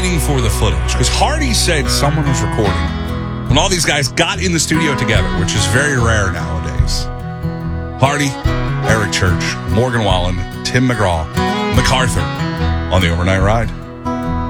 waiting for the footage because Hardy said someone was recording when all these guys got in the studio together, which is very rare nowadays. Hardy, Eric Church, Morgan Wallen, Tim McGraw, MacArthur on the Overnight Ride.